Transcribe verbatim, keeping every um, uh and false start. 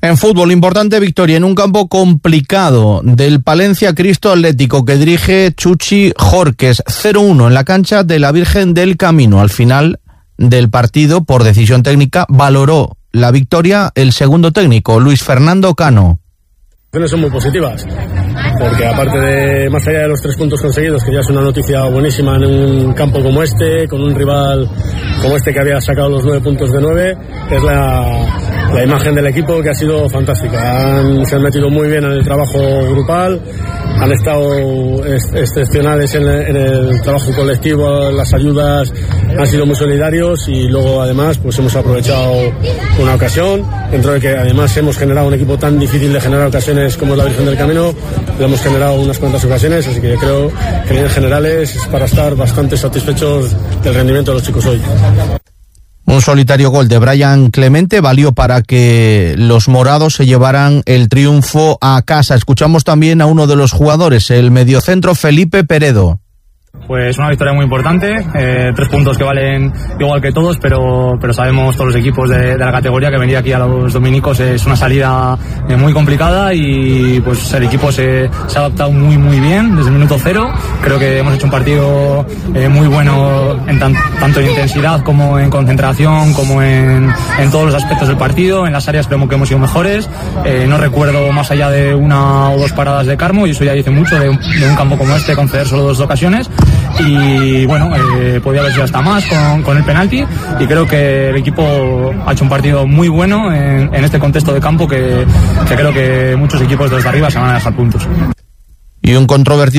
En fútbol, importante victoria en un campo complicado del Palencia Cristo Atlético que dirige Chuchi Jorques, cero uno en la cancha de la Virgen del Camino. Al final del partido, por decisión técnica, valoró la victoria el segundo técnico, Luis Fernando Cano. Son muy positivas, porque aparte de, más allá de los tres puntos conseguidos, que ya es una noticia buenísima en un campo como este, con un rival como este que había sacado los nueve puntos de nueve, es la, la imagen del equipo, que ha sido fantástica. Han, se han metido muy bien en el trabajo grupal, han estado ex, excepcionales en el, en el trabajo colectivo, las ayudas han sido muy solidarios, y luego además pues hemos aprovechado una ocasión, dentro de que además hemos generado un equipo tan difícil de generar ocasiones como es la Virgen del Camino. Le hemos generado unas cuantas ocasiones, así que yo creo que en generales es para estar bastante satisfechos del rendimiento de los chicos hoy. Un solitario gol de Brian Clemente valió para que los morados se llevaran el triunfo a casa. Escuchamos también a uno de los jugadores, el mediocentro Felipe Peredo. Pues una victoria muy importante, eh, tres puntos que valen igual que todos, pero, pero sabemos todos los equipos de, de la categoría que venir aquí a los dominicos es una salida eh, muy complicada, y pues el equipo se, se ha adaptado muy muy bien desde el minuto cero. Creo que hemos hecho un partido eh, muy bueno en tan, tanto en intensidad como en concentración, como en, en todos los aspectos del partido. En las áreas creo que hemos sido mejores, eh, no recuerdo más allá de una o dos paradas de Carmo, y eso ya dice mucho de, de un campo como este, conceder solo dos ocasiones. Y bueno, eh, podía haber sido hasta más con, con el penalti, y creo que el equipo ha hecho un partido muy bueno en, en este contexto de campo que, que creo que muchos equipos desde arriba se van a dejar puntos. Y un controvertido